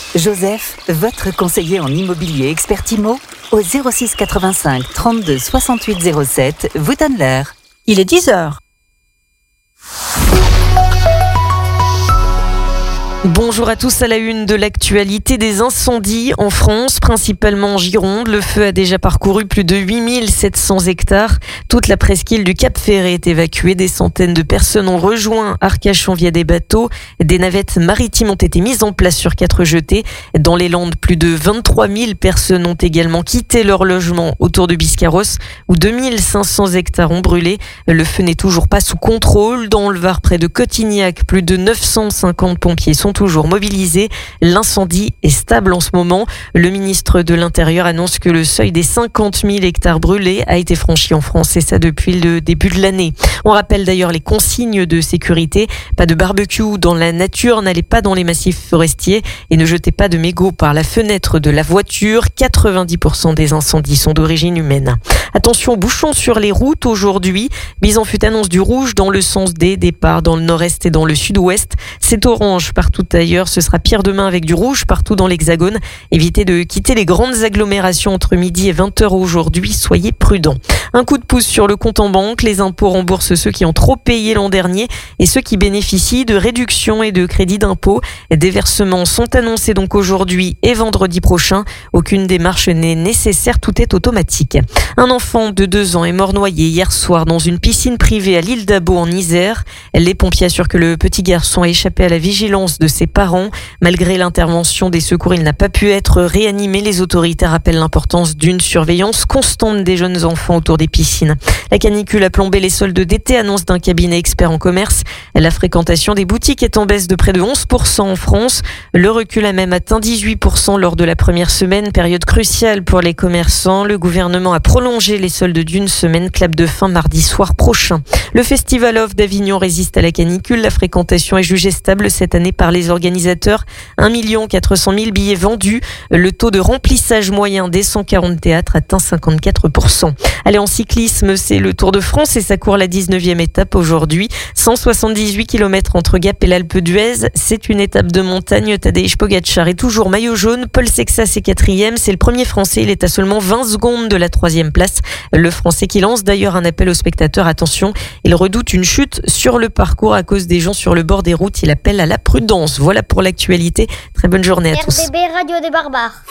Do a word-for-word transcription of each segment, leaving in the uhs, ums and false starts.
Joseph, votre conseiller en immobilier expert IMO, au zéro six quatre-vingt-cinq trente-deux soixante-huit zéro sept, vous donne l'heure. Il est dix heures. Bonjour à tous, à la une de l'actualité des incendies en France, principalement en Gironde. Le feu a déjà parcouru plus de huit mille sept cents hectares. Toute la presqu'île du Cap Ferret est évacuée. Des centaines de personnes ont rejoint Arcachon via des bateaux. Des navettes maritimes ont été mises en place sur quatre jetées. Dans les Landes, plus de vingt-trois mille personnes ont également quitté leur logement autour de Biscarrosse, où deux mille cinq cents hectares ont brûlé. Le feu n'est toujours pas sous contrôle. Dans le Var, près de Cotignac, plus de neuf cent cinquante pompiers sont toujours mobilisés. L'incendie est stable en ce moment. Le ministre de l'Intérieur annonce que le seuil des cinquante mille hectares brûlés a été franchi en France, et ça depuis le début de l'année. On rappelle d'ailleurs les consignes de sécurité. Pas de barbecue dans la nature, n'allez pas dans les massifs forestiers et ne jetez pas de mégots par la fenêtre de la voiture. quatre-vingt-dix pour cent des incendies sont d'origine humaine. Attention, bouchons sur les routes aujourd'hui. Bison fut annonce du rouge dans le sens des départs dans le nord-est et dans le sud-ouest. C'est orange partout ailleurs. Ce sera pire demain avec du rouge partout dans l'Hexagone. Évitez de quitter les grandes agglomérations entre midi et vingt heures aujourd'hui. Soyez prudents. Un coup de pouce sur le compte en banque. Les impôts remboursent ceux qui ont trop payé l'an dernier et ceux qui bénéficient de réductions et de crédits d'impôt. Des versements sont annoncés donc aujourd'hui et vendredi prochain. Aucune démarche n'est nécessaire. Tout est automatique. Un enfant de deux ans est mort noyé hier soir dans une piscine privée à l'île d'Abo en Isère. Les pompiers assurent que le petit garçon a échappé à la vigilance de ses parents. Malgré l'intervention des secours, il n'a pas pu être réanimé. Les autorités rappellent l'importance d'une surveillance constante des jeunes enfants autour des piscines. La canicule a plombé les soldes d'été, annonce d'un cabinet expert en commerce. La fréquentation des boutiques est en baisse de près de onze pour cent en France. Le recul a même atteint dix-huit pour cent lors de la première semaine, période cruciale pour les commerçants. Le gouvernement a prolongé les soldes d'une semaine, clap de fin mardi soir prochain. Le Festival of d'Avignon résiste à la canicule. La fréquentation est jugée stable cette année par les organisateurs. un million quatre cent mille billets vendus. Le taux de remplissage moyen des cent quarante théâtres atteint cinquante-quatre pour cent. Allez, en cyclisme, c'est le Tour de France et ça court la dix-neuvième étape aujourd'hui. cent soixante-dix-huit kilomètres entre Gap et l'Alpe d'Huez. C'est une étape de montagne. Tadej Pogačar est toujours maillot jaune. Paul Sexas est quatrième. C'est le premier Français. Il est à seulement vingt secondes de la troisième place. Le Français qui lance d'ailleurs un appel aux spectateurs. Attention, il redoute une chute sur le parcours à cause des gens sur le bord des routes. Il appelle à la prudence. Voilà pour l'actualité. Très bonne journée à tous. R D B Radio des Barbares.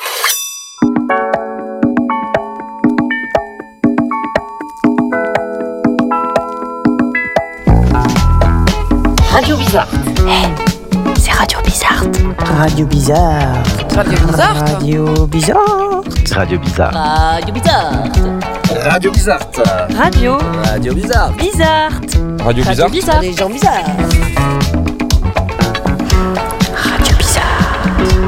Radio Bizarre. Hey, c'est Radio Bizarre. Radio Bizarre. Radio Bizarre. Radio Bizarre. Radio Bizarre. Radio Bizarre. Radio Bizarre. Radio Radio Bizarre. Bizarre. Radio Bizarre. Bizarre. Les gens bizarres. Radio Bizarre.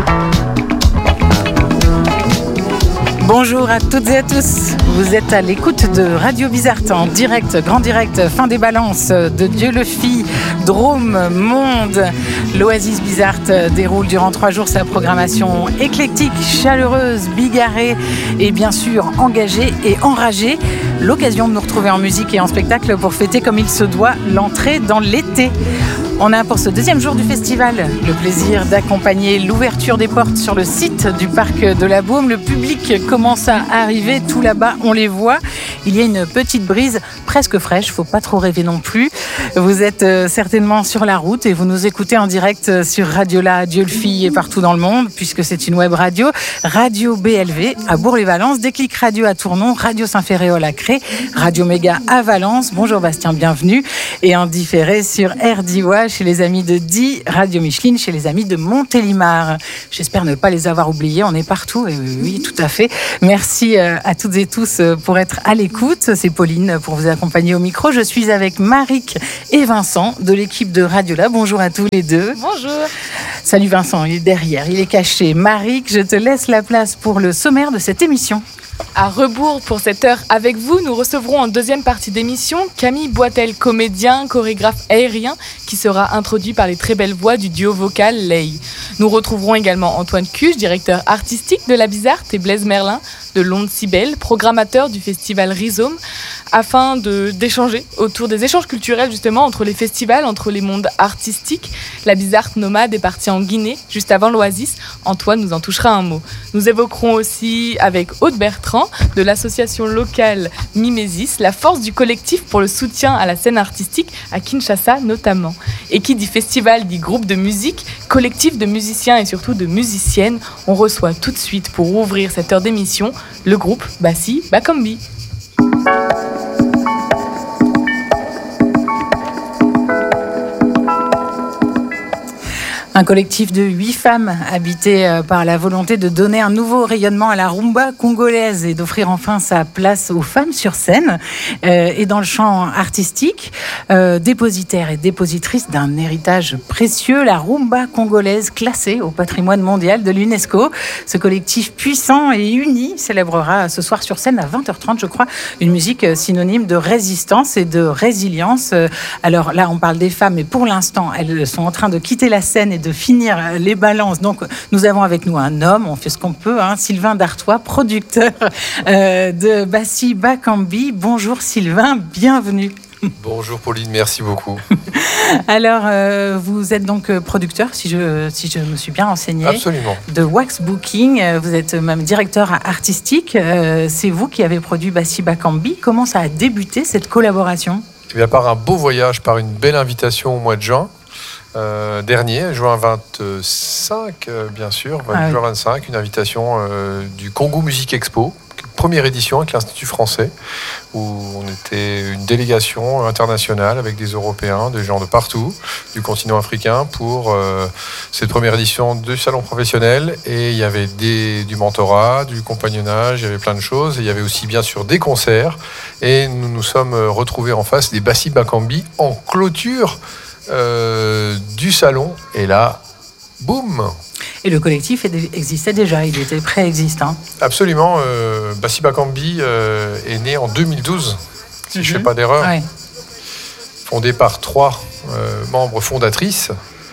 Bonjour à toutes et à tous. Vous êtes à l'écoute de Radio Bizarre en direct, grand direct, fin des balances de Dieu-le-Fille, Drôme, Monde. L'Oasis Bizarre déroule durant trois jours sa programmation éclectique, chaleureuse, bigarrée et bien sûr engagée et enragée. L'occasion de nous retrouver en musique et en spectacle pour fêter comme il se doit l'entrée dans l'été. On a pour ce deuxième jour du festival le plaisir d'accompagner l'ouverture des portes sur le site du parc de la Baume. Le public commence à arriver, tout là-bas on les voit. Il y a une petite brise presque fraîche, faut pas trop rêver non plus. Vous êtes certainement sur la route et vous nous écoutez en direct sur Radio La, Dieu-le-Fille et partout dans le monde puisque c'est une web radio. Radio B L V à Bourg-les-Valences, Déclic Radio à Tournon, Radio Saint-Ferréol à Cré, Radio Méga à Valence. Bonjour Bastien, bienvenue. Et en différé sur R D W chez les amis de Die, Radio Micheline chez les amis de Montélimar. J'espère ne pas les avoir oubliés, on est partout. Et oui, oui, tout à fait. Merci à toutes et tous pour être à l'écoute. C'est Pauline pour vous accompagner au micro. Je suis avec Maric et Vincent de l'équipe de Radio La. Bonjour à tous les deux. Bonjour. Salut Vincent, il est derrière, il est caché. Maric, je te laisse la place pour le sommaire de cette émission. À rebours pour cette heure avec vous, nous recevrons en deuxième partie d'émission Camille Boitel, comédien, chorégraphe aérien, qui sera introduit par les très belles voix du duo vocal Lay. Nous retrouverons également Antoine Cuche, directeur artistique de la Bizarre, et Blaise Merlin de l'Onde si belle, programmateur du festival Rhizome, afin de, d'échanger autour des échanges culturels justement entre les festivals, entre les mondes artistiques. La Bizarte Nomade est partie en Guinée juste avant l'Oasis. Antoine nous en touchera un mot. Nous évoquerons aussi avec Aude Bertrand de l'association locale Mimesis la force du collectif pour le soutien à la scène artistique à Kinshasa notamment. Et qui dit festival dit groupe de musique, collectif de musiciens et surtout de musiciennes. On reçoit tout de suite pour ouvrir cette heure d'émission le groupe Bassi Bakambi. Un collectif de huit femmes habité par la volonté de donner un nouveau rayonnement à la rumba congolaise et d'offrir enfin sa place aux femmes sur scène euh, et dans le champ artistique. Euh, dépositaire et dépositrice d'un héritage précieux, la rumba congolaise classée au patrimoine mondial de l'UNESCO. Ce collectif puissant et uni célébrera ce soir sur scène à vingt heures trente, je crois, une musique synonyme de résistance et de résilience. Alors là, on parle des femmes, mais pour l'instant, elles sont en train de quitter la scène et de finir les balances. Donc, nous avons avec nous un homme, on fait ce qu'on peut, hein, Sylvain Dartois, producteur euh, de Bassi Bakambi. Bonjour Sylvain, bienvenue. Bonjour Pauline, merci beaucoup. Alors, euh, vous êtes donc producteur, si je, si je me suis bien renseigné. Absolument. De Wax Booking, vous êtes même directeur artistique. Euh, c'est vous qui avez produit Bassi Bakambi. Comment ça a débuté cette collaboration ? Eh bien, par un beau voyage, par une belle invitation au mois de juin. Euh, dernier, juin vingt-cinq, euh, bien sûr, ah juin oui. vingt-cinq, une invitation euh, du Congo Music Expo, première édition avec l'Institut français, où on était une délégation internationale avec des Européens, des gens de partout, du continent africain, pour euh, cette première édition du salon professionnel. Et il y avait des, du mentorat, du compagnonnage, il y avait plein de choses. Et il y avait aussi bien sûr des concerts. Et nous nous sommes retrouvés en face des Bassi Bakambi en clôture Euh, du salon, et là, boum. Et le collectif existait déjà, il était préexistant. Absolument, euh, Bassi Bakambi euh, est né en deux mille douze, si mm-hmm. je ne fais pas d'erreur. Ouais. Fondé par trois euh, membres fondatrices,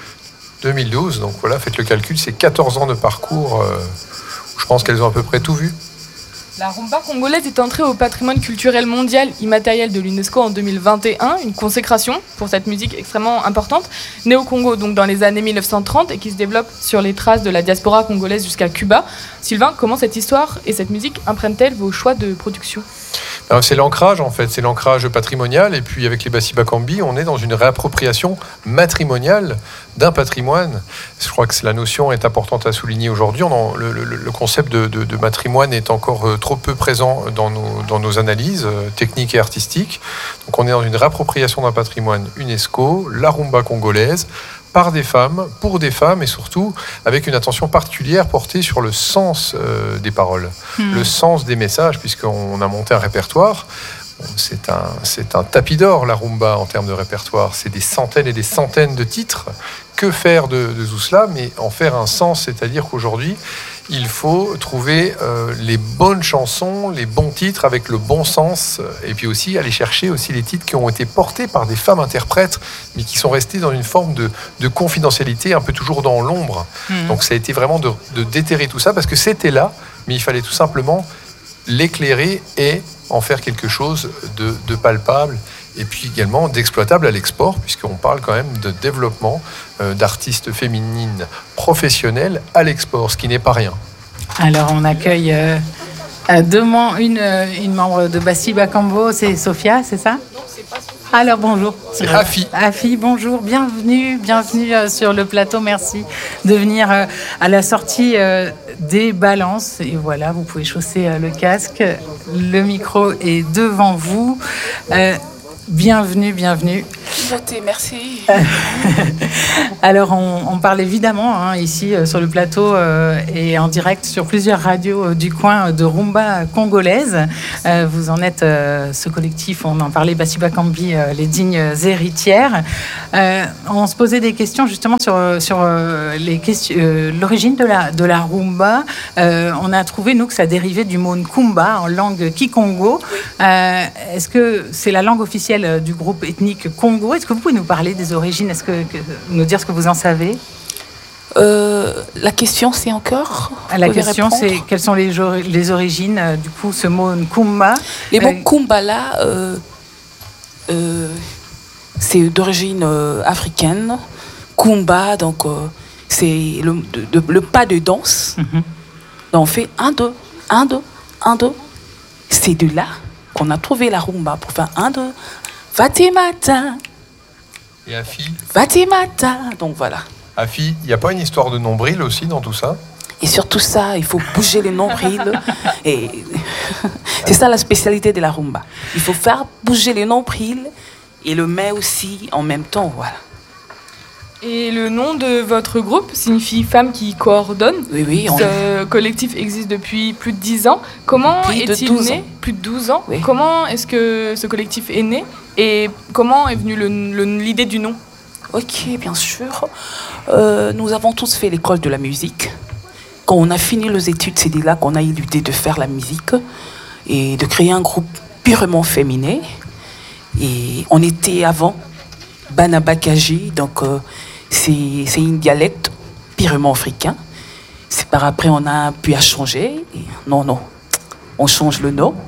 deux mille douze, donc voilà, faites le calcul, c'est quatorze ans de parcours, euh, je pense qu'elles ont à peu près tout vu. La rumba congolaise est entrée au patrimoine culturel mondial immatériel de l'UNESCO en deux mille vingt et un, une consécration pour cette musique extrêmement importante, née au Congo donc dans les années mille neuf cent trente et qui se développe sur les traces de la diaspora congolaise jusqu'à Cuba. Sylvain, comment cette histoire et cette musique imprègnent-elles vos choix de production ? Alors, c'est l'ancrage en fait, c'est l'ancrage patrimonial, et puis avec les Bassi Bakambi, on est dans une réappropriation matrimoniale d'un patrimoine. Je crois que la notion est importante à souligner aujourd'hui. On en, le, le, le concept de, de, de matrimoine est encore euh, trop peu présent dans nos, dans nos analyses euh, techniques et artistiques. Donc on est dans une réappropriation d'un patrimoine UNESCO, la rumba congolaise, par des femmes, pour des femmes, et surtout avec une attention particulière portée sur le sens euh, des paroles, mmh. le sens des messages, puisqu'on a monté un répertoire. C'est un, c'est un tapis d'or, la rumba, en termes de répertoire. C'est des centaines et des centaines de titres. Que faire de, de tout cela, mais en faire un sens, c'est-à-dire qu'aujourd'hui, il faut trouver euh, les bonnes chansons, les bons titres avec le bon sens, et puis aussi aller chercher aussi les titres qui ont été portés par des femmes interprètes, mais qui sont restés dans une forme de, de confidentialité, un peu toujours dans l'ombre. Mmh. Donc ça a été vraiment de, de déterrer tout ça, parce que c'était là, mais il fallait tout simplement l'éclairer et en faire quelque chose de, de palpable, et puis également d'exploitable à l'export, puisqu'on parle quand même de développement euh, d'artistes féminines professionnelles à l'export, ce qui n'est pas rien. Alors on accueille euh, demain une, une membre de Bassi Bakambo, c'est Sophia, c'est ça ? Non, c'est pas Sophia. Alors bonjour. C'est Afi. Afi, bonjour, bienvenue, bienvenue euh, sur le plateau, merci de venir euh, à la sortie euh, des balances. Et voilà, vous pouvez chausser euh, le casque, le micro est devant vous. Euh, Bienvenue, bienvenue. Votez, merci. Alors, on, on parle évidemment hein, ici euh, sur le plateau euh, et en direct sur plusieurs radios euh, du coin de rumba congolaise. Euh, vous en êtes euh, ce collectif, on en parlait, Bassi Bakambi, euh, les dignes héritières. Euh, on se posait des questions justement sur, sur euh, les questions, euh, l'origine de la, de la rumba. Euh, on a trouvé, nous, que ça dérivait du mot nkumba en langue kikongo. Euh, est-ce que c'est la langue officielle du groupe ethnique Congo? Est-ce que vous pouvez nous parler des origines? Est-ce que, que nous dire ce que vous en savez? Euh, la question, c'est encore La Vous pouvez question, répondre c'est quelles sont les, jo- les origines euh, du coup, ce mot Nkumba. Les mots Euh, Kumba, là, euh, euh, c'est d'origine euh, africaine. Kumba, donc, euh, c'est le, de- de- le pas de danse. Mhm. Donc, on fait un, deux, un, deux, un, deux. C'est de là qu'on a trouvé la rumba pour faire un, deux. Fatimata, Et Afi, Fatimata. Donc, voilà. Afi, il n'y a pas une histoire de nombril aussi dans tout ça? Et surtout ça, il faut bouger les nombrils. Et c'est ça la spécialité de la rumba. Il faut faire bouger les nombrils et le main aussi en même temps, voilà. Et le nom de votre groupe signifie Femmes qui coordonnent. Oui, oui, on... Ce collectif existe depuis plus de dix ans. Comment Plus de est-il douze né ans. Plus de douze ans. Oui. Comment est-ce que ce collectif est né et comment est venue le- le- l'idée du nom? Ok, bien sûr. Euh, nous avons tous fait l'école de la musique. Quand on a fini les études, c'est de là qu'on a eu l'idée de faire la musique et de créer un groupe purement féminin. Et on était avant Banabakaji, donc euh, c'est c'est une dialecte purement africain. C'est par après on a pu à changer. Et non, non, on change le nom.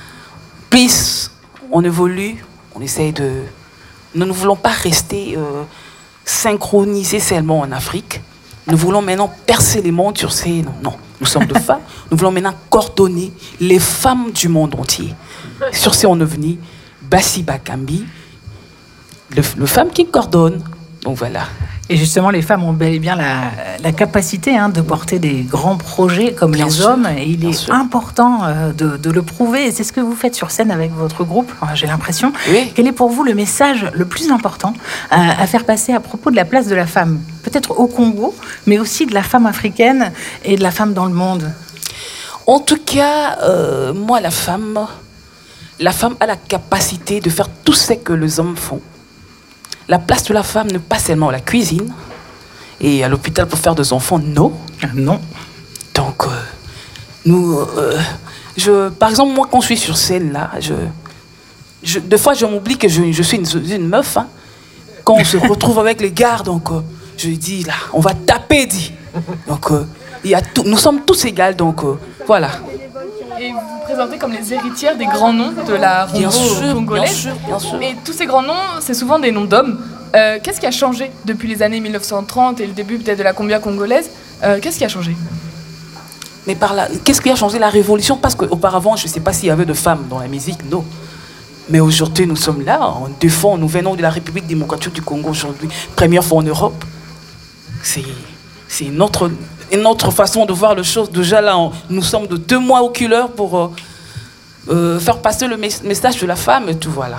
Plus on évolue, on essaie de... Nous ne voulons pas rester euh, synchronisés seulement en Afrique. Nous voulons maintenant percer les mondes sur ces... Non, non, nous sommes de femmes. Nous voulons maintenant coordonner les femmes du monde entier. Sur ces, on est venu Bassi Bakambi, le, le femme qui coordonne. Donc voilà. Et justement, les femmes ont bel et bien la, la capacité hein, de porter des grands projets comme Bien les sûr, hommes. Et il bien est sûr. important euh, de, de le prouver. Et c'est ce que vous faites sur scène avec votre groupe, enfin, j'ai l'impression. Oui. Quel est pour vous le message le plus important à, à faire passer à propos de la place de la femme? Peut-être au Congo, mais aussi de la femme africaine et de la femme dans le monde. En tout cas, euh, moi, la femme, la femme a la capacité de faire tout ce que les hommes font. La place de la femme n'est pas seulement à la cuisine et à l'hôpital pour faire des enfants, non. Ah, non. Donc, euh, nous, euh, je, par exemple, moi, quand je suis sur scène, là, je, je, des fois, je m'oublie que je, je suis une, une meuf. Hein. Quand on se retrouve avec les gars, donc, euh, je dis, là, on va taper, dit. Donc, euh, il y a tout, nous sommes tous égales, donc, euh, voilà. Et vous vous présentez comme les héritières des grands noms de la rumba Bien sûr, bien congolaise. sûr, bien sûr. Et tous ces grands noms, c'est souvent des noms d'hommes. Euh, Qu'est-ce qui a changé depuis les années mille neuf cent trente et le début peut-être de la cumbia congolaise? Euh, Qu'est-ce qui a changé? Mais par là, qu'est-ce qui a changé la révolution? Parce qu'auparavant, je ne sais pas s'il y avait de femmes dans la musique, non. Mais aujourd'hui, nous sommes là, on défend, nous venons de la République démocratique du Congo aujourd'hui, première fois en Europe. C'est c'est une autre, une autre façon de voir les choses. Déjà là, on- nous sommes de deux mois au couleur pour euh, euh, faire passer le mes- message de la femme et tout, voilà.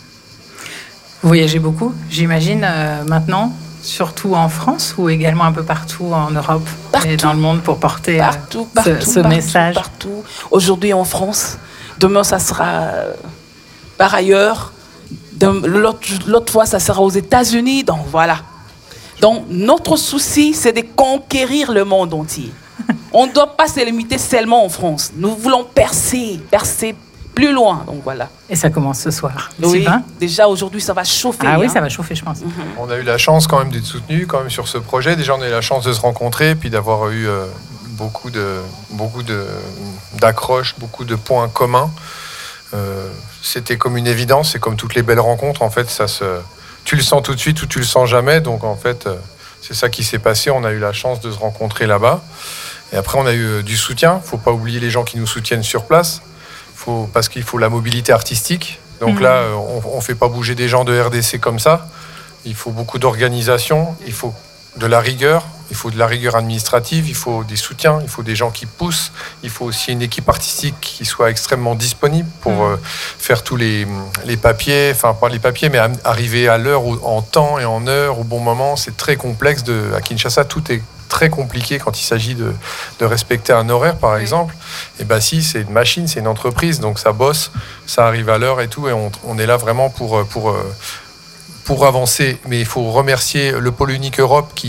Vous voyagez beaucoup, j'imagine, euh, maintenant, surtout en France ou également un peu partout en Europe et Partout. dans le monde pour porter euh, Partout, ce- partout, ce, partout, message. partout. Aujourd'hui en France, demain ça sera euh, par ailleurs. Dem- L'autre l'autre fois, ça sera aux États-Unis. Donc voilà. Donc notre souci, c'est de conquérir le monde entier. On ne doit pas se limiter seulement en France. Nous voulons percer, percer plus loin. Donc voilà. Et ça commence ce soir. Oui, Sylvain? déjà aujourd'hui, ça va chauffer. Ah oui, hein. ça va chauffer, je pense. On a eu la chance quand même d'être soutenus quand même sur ce projet. Déjà, on a eu la chance de se rencontrer, puis d'avoir eu euh, beaucoup de beaucoup de d'accroches, beaucoup de points communs. Euh, c'était comme une évidence, c'est comme toutes les belles rencontres. En fait, ça se, tu le sens tout de suite ou tu le sens jamais. Donc en fait, euh, c'est ça qui s'est passé. On a eu la chance de se rencontrer là-bas. Et après, on a eu euh, du soutien. Faut pas oublier les gens qui nous soutiennent sur place. Faut, parce qu'il faut la mobilité artistique. Donc Mhm. là, euh, on ne fait pas bouger des gens de R D C comme ça. Il faut beaucoup d'organisation, il faut de la rigueur, il faut de la rigueur administrative, il faut des soutiens, il faut des gens qui poussent, il faut aussi une équipe artistique qui soit extrêmement disponible pour Mhm. euh, faire tous les, les papiers, enfin pas les papiers, mais am- arriver à l'heure, au- en temps et en heure, au bon moment. C'est très complexe. De, à Kinshasa, tout est très compliqué quand il s'agit de, de respecter un horaire, par exemple. Et bah si, c'est une machine, c'est une entreprise, donc ça bosse, ça arrive à l'heure et tout, et on, on est là vraiment pour, pour, pour avancer. Mais il faut remercier le Pôle Unique Europe qui